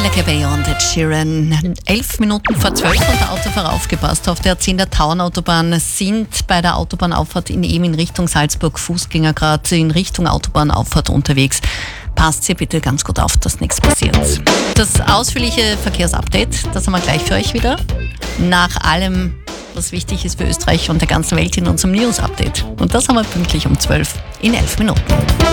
Mariah Carey und Ed Sheeran. 11 Minuten vor 12 und der Autofahrer aufgepasst. Auf der 10er Tauernautobahn sind bei der Autobahnauffahrt in Ehm in Richtung Salzburg Fußgänger gerade in Richtung Autobahnauffahrt unterwegs. Passt hier bitte ganz gut auf, dass nichts passiert. Das ausführliche Verkehrsupdate, das haben wir gleich für euch wieder. Nach allem, was wichtig ist für Österreich und der ganzen Welt in unserem News-Update. Und das haben wir pünktlich um 12 in 11 Minuten.